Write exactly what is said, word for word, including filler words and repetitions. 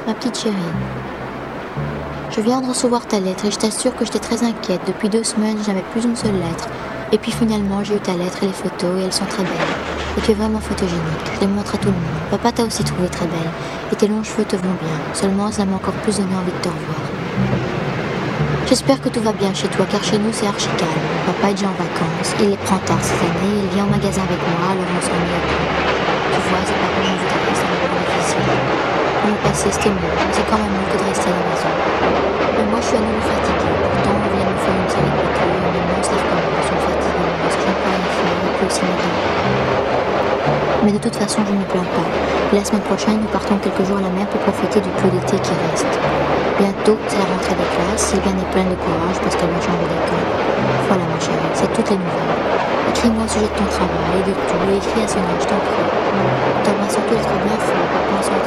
Ma petite chérie, je viens de recevoir ta lettre et je t'assure que j'étais très inquiète. Depuis deux semaines, je n'avais plus une seule lettre. Et puis finalement, j'ai eu ta lettre et les photos et elles sont très belles. Et tu es vraiment photogénique, je les montre à tout le monde. Papa t'a aussi trouvé très belle. Et tes longs cheveux te vont bien. Seulement, ça m'a encore plus donné envie de te revoir. J'espère que tout va bien chez toi, car chez nous, c'est archi calme. Papa est déjà en vacances, il les prend tard cette année, il vient au magasin avec moi, alors on s'ennuie un peu. Tu vois, c'est pas comme je voudrais, c'est un moment difficile. Pour le passé, c'était mieux, mais c'est quand même mieux que de rester à la maison. Mais moi, je suis à nouveau fatiguée. Pourtant, on vient de me faire une série de piqûres, et maintenant, ça recommence, je suis fatiguée, parce que je n'ai pas rien faire, et puis aussi mes dents. Mais de toute façon, je ne me plains pas. Et la semaine prochaine, nous partons quelques jours à la mer pour profiter du peu d'été qui reste. Bientôt, c'est la rentrée des classes. Sylviane est pleine de courage parce qu'elle va changer d'école. Voilà, ma chérie, c'est toutes les nouvelles. Écris-moi au sujet de ton travail, de tout, et écris à Sonia, je t'en prie. T'embrasse surtout, elle sera bien fort, papa en sera